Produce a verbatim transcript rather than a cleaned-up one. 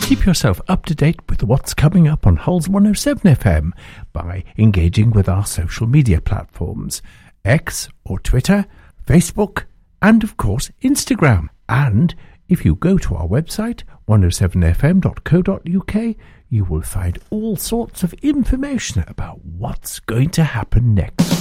Keep yourself up to date with what's coming up on Hull's one oh seven F M by engaging with our social media platforms, X or Twitter, Facebook, and of course Instagram. And if you go to our website, one oh seven f m dot co dot u k, you will find all sorts of information about what's going to happen next.